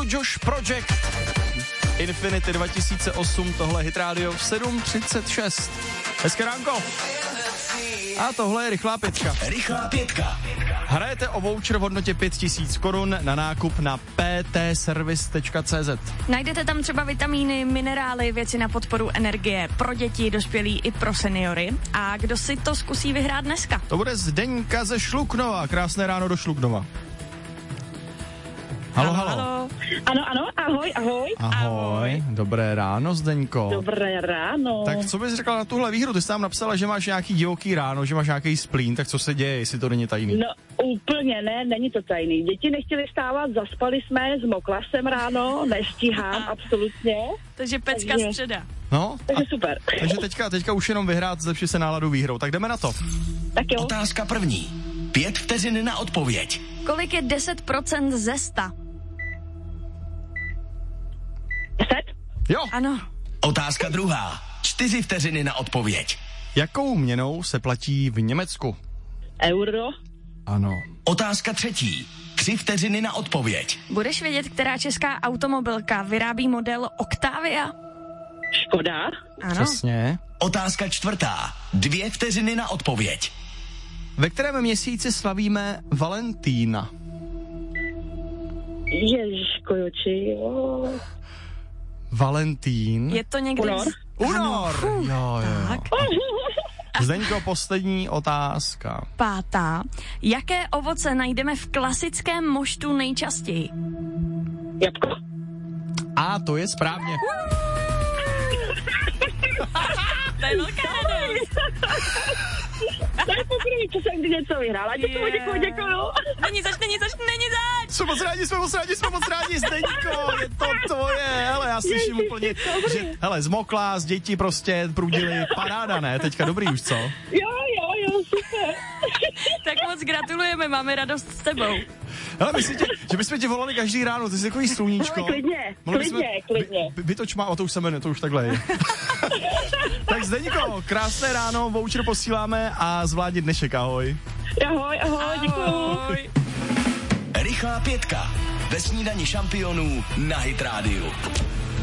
Blue Josh Project. Infinity 2008, tohle Hit Radio v 7:36. Hezké ránko. A tohle je Rychlá pětka. Rychlá pětka. Hrajete o voucher v hodnotě 5000 korun na nákup na ptservice.cz. Najdete tam třeba vitamíny, minerály, věci na podporu energie pro děti, dospělí i pro seniory. A kdo si to zkusí vyhrát dneska? To bude Zdeňka ze Šluknova. Krásné ráno do Šluknova. Halo. Ano, ahoj. Ahoj, dobré ráno, Zdeňko. Dobré ráno. Tak co bys řekla na tuhle výhru? Ty jsi tam napsala, že máš nějaký divoký ráno, že máš nějaký splín, tak co se děje, jestli to není tajný? No úplně ne, není to tajný. Děti nechtěly stávat, zaspali jsme, zmokla jsem ráno, nestíhám absolutně. Takže pecka středa. No, takže super. Takže teďka už jenom vyhrát, zlepší se náladu výhrou, tak jdeme na to. Tak jo. Otázka první. 5 vteřin na odpověď. Kolik je 10% ze 100? 10? Jo. Ano. Otázka druhá. 4 vteřiny na odpověď. Jakou měnou se platí v Německu? Euro? Ano. Otázka třetí. 3 vteřiny na odpověď. Budeš vědět, která česká automobilka vyrábí model Octavia? Škoda? Ano. Přesně. Otázka čtvrtá. 2 vteřiny na odpověď. Ve kterém měsíci slavíme Valentína? Ježiško, joči, jo. Valentín. Je to někdy... Únor. Jo. Tak. Zdeňko, poslední otázka. 5. Jaké ovoce najdeme v klasickém moštu nejčastěji? Jabko. A to je správně. To je velká radost. To je poprvé, co jsem kdy něco vyhrála. Děkuju. Není zač. Jsme moc rádi, Zdeňko, je to tvoje. Hele, já slyším úplně, že, hele, zmokla, z dětí prostě prudili, paráda, ne? Teďka dobrý už, co? Jo, super. Tak moc gratulujeme, máme radost s tebou. Hele, myslíte, že bychom tě volali každý ráno, ty jsi takový sluníčko. Klidně. Vytoč má, to už se jmenuje, to už takhle je. Tak Zdeňko, krásné ráno, voucher posíláme a zvládni dnešek, ahoj. Ahoj, děkuju. Rychlá pětka. Ve snídani šampionů na Hit Radio.